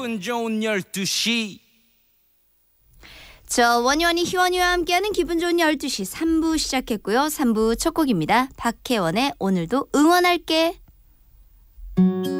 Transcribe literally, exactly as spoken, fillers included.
기분 좋은 열두 시. 저 원희원이 희원이와 함께하는 기분 좋은 열두 시 삼 부 시작했고요. 삼 부 첫 곡입니다. 박혜원의 오늘도 응원할게.